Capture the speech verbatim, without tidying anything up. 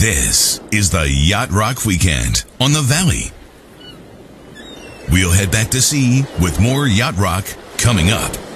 This is the Yacht Rock Weekend on the Valley. We'll head back to sea with more Yacht Rock coming up.